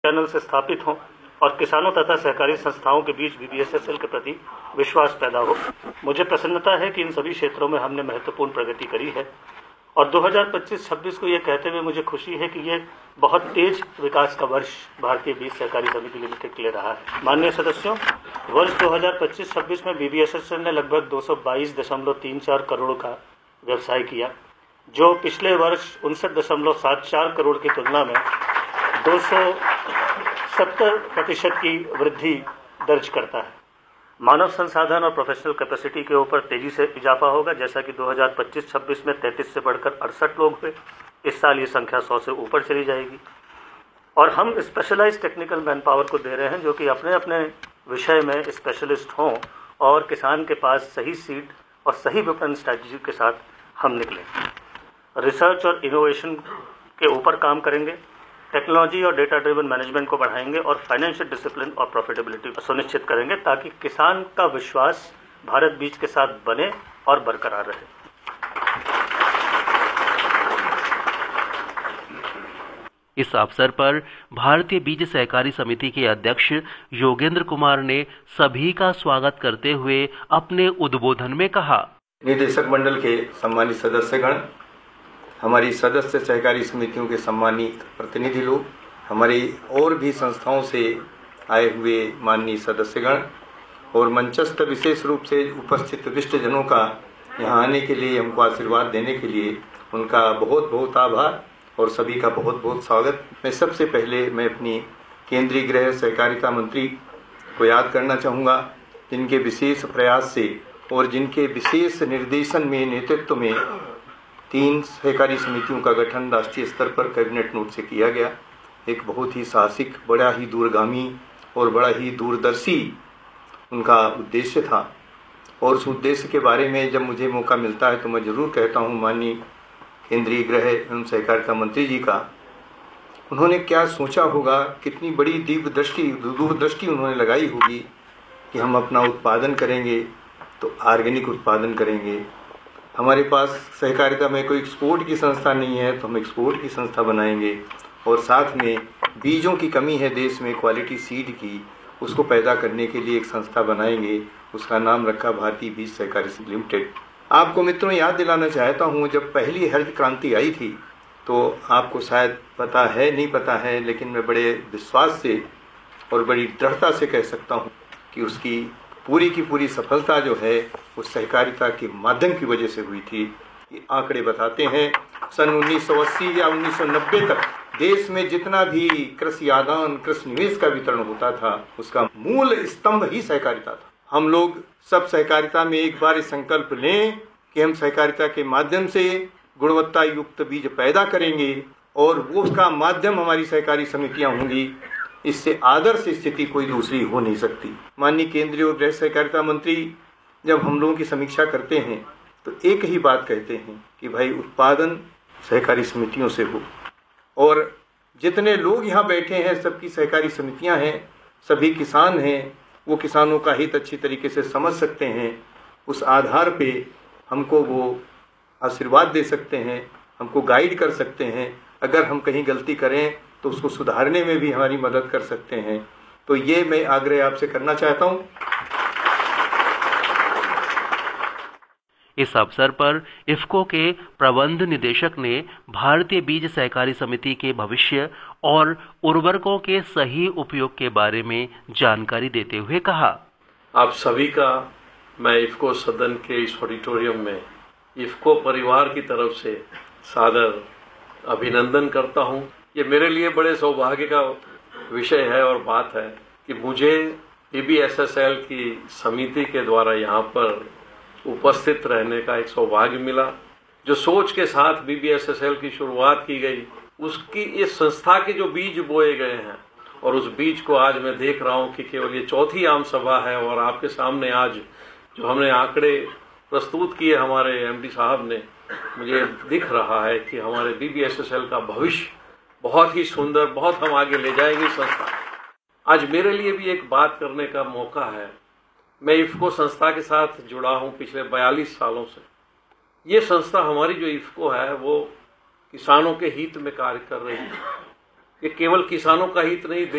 Channel से स्थापित हों और किसानों तथा सहकारी संस्थाओं के बीच बीबीएसएसएल के प्रति विश्वास पैदा हो। मुझे प्रसन्नता है कि इन सभी क्षेत्रों में हमने महत्वपूर्ण प्रगति करी है और 2025-26 को ये कहते हुए मुझे खुशी है कि ये बहुत तेज विकास का वर्ष भारतीय बीज सहकारी समिति लिमिटेड के लिए रहा है। माननीय सदस्यों, वर्ष 2025-26 में बीबीएसएसएल ने लगभग 222.34 करोड़ का व्यवसाय किया, जो पिछले वर्ष 59.74 करोड़ की तुलना में 270% की वृद्धि दर्ज करता है। मानव संसाधन और प्रोफेशनल कैपेसिटी के ऊपर तेजी से इजाफा होगा, जैसा कि 2025-26 में 33 से बढ़कर 68 लोग हुए। इस साल ये संख्या 100 से ऊपर चली जाएगी और हम स्पेशलाइज्ड टेक्निकल मैन पावर को दे रहे हैं, जो कि अपने अपने विषय में स्पेशलिस्ट हों और किसान के पास सही सीड और सही विपणन स्ट्रैटेजी के साथ हम निकलें। रिसर्च और इनोवेशन के ऊपर काम करेंगे, टेक्नोलॉजी और डेटा ड्रिवन मैनेजमेंट को बढ़ाएंगे और फाइनेंशियल डिसिप्लिन और प्रॉफिटेबिलिटी सुनिश्चित करेंगे, ताकि किसान का विश्वास भारत बीज के साथ बने और बरकरार रहे। इस अवसर पर भारतीय बीज सहकारी समिति के अध्यक्ष योगेंद्र कुमार ने सभी का स्वागत करते हुए अपने उद्बोधन में कहा, निदेशक मंडल के सम्मानित सदस्यगण, हमारी सदस्य सहकारी समितियों के सम्मानित प्रतिनिधि लोग, हमारी और भी संस्थाओं से आए हुए माननीय सदस्यगण और मंचस्थ विशेष रूप से उपस्थित विशिष्टजनों का यहाँ आने के लिए, हमको आशीर्वाद देने के लिए उनका बहुत बहुत आभार और सभी का बहुत बहुत स्वागत। मैं सबसे पहले अपनी केंद्रीय गृह सहकारिता मंत्री को याद करना चाहूँगा, जिनके विशेष प्रयास से और जिनके विशेष निर्देशन में, नेतृत्व में 3 सहकारी समितियों का गठन राष्ट्रीय स्तर पर कैबिनेट नोट से किया गया। एक बहुत ही साहसिक, बड़ा ही दूरगामी और बड़ा ही दूरदर्शी उनका उद्देश्य था और उस उद्देश्य के बारे में जब मुझे मौका मिलता है तो मैं ज़रूर कहता हूँ माननीय केंद्रीय गृह एवं सहकारिता मंत्री जी का, उन्होंने क्या सोचा होगा, कितनी बड़ी दूरदृष्टि उन्होंने लगाई होगी कि हम अपना उत्पादन करेंगे तो ऑर्गेनिक उत्पादन करेंगे। हमारे पास सहकारिता में कोई एक्सपोर्ट की संस्था नहीं है तो हम एक्सपोर्ट की संस्था बनाएंगे और साथ में बीजों की कमी है देश में, क्वालिटी सीड की, उसको पैदा करने के लिए एक संस्था बनाएंगे। उसका नाम रखा भारतीय बीज सहकारी समिति लिमिटेड। आपको मित्रों याद दिलाना चाहता हूँ, जब पहली हरित क्रांति आई थी तो आपको शायद पता है, नहीं पता है, लेकिन मैं बड़े विश्वास से और बड़ी दृढ़ता से कह सकता हूँ कि उसकी पूरी की पूरी सफलता जो है वो सहकारिता के माध्यम की वजह से हुई थी। ये आंकड़े बताते हैं, सन 1980 या 1990 तक देश में जितना भी कृषि आदान, कृषि निवेश का वितरण होता था, उसका मूल स्तंभ ही सहकारिता था। हम लोग सब सहकारिता में एक बार संकल्प लें कि हम सहकारिता के माध्यम से गुणवत्ता युक्त बीज पैदा करेंगे और वो उसका माध्यम हमारी सहकारी समितियां होंगी। इससे आदर्श स्थिति कोई दूसरी हो नहीं सकती। माननीय केंद्रीय और गृह सहकारिता मंत्री जब हम लोगों की समीक्षा करते हैं तो एक ही बात कहते हैं कि भाई उत्पादन सहकारी समितियों से हो, और जितने लोग यहाँ बैठे हैं सबकी सहकारी समितियाँ हैं, सभी किसान हैं, वो किसानों का हित अच्छी तरीके से समझ सकते हैं। उस आधार पे हमको वो आशीर्वाद दे सकते हैं, हमको गाइड कर सकते हैं। अगर हम कहीं गलती करें तो उसको सुधारने में भी हमारी मदद कर सकते हैं। तो ये मैं आग्रह आपसे करना चाहता हूँ। इस अवसर पर इफ्को के प्रबंध निदेशक ने भारतीय बीज सहकारी समिति के भविष्य और उर्वरकों के सही उपयोग के बारे में जानकारी देते हुए कहा, आप सभी का मैं इफ्को सदन के इस ऑडिटोरियम में इफ्को परिवार की तरफ से सादर अभिनंदन करता हूं। ये मेरे लिए बड़े सौभाग्य का विषय है और बात है कि मुझे बीबीएसएसएल की समिति के द्वारा यहाँ पर उपस्थित रहने का एक सौभाग्य मिला। जो सोच के साथ बीबीएसएसएल की शुरुआत की गई, उसकी इस संस्था के जो बीज बोए गए हैं और उस बीज को आज मैं देख रहा हूँ कि केवल ये 4थी आम सभा है और आपके सामने आज जो हमने आंकड़े प्रस्तुत किए हमारे एमडी साहब ने, मुझे दिख रहा है कि हमारे बीबीएसएसएल का भविष्य बहुत ही सुंदर, बहुत हम आगे ले जाएंगे संस्था। आज मेरे लिए भी एक बात करने का मौका है। मैं इफ्को संस्था के साथ जुड़ा हूं पिछले 42 सालों से। ये संस्था हमारी जो इफ्को है वो किसानों के हित में कार्य कर रही है। कि केवल किसानों का हित नहीं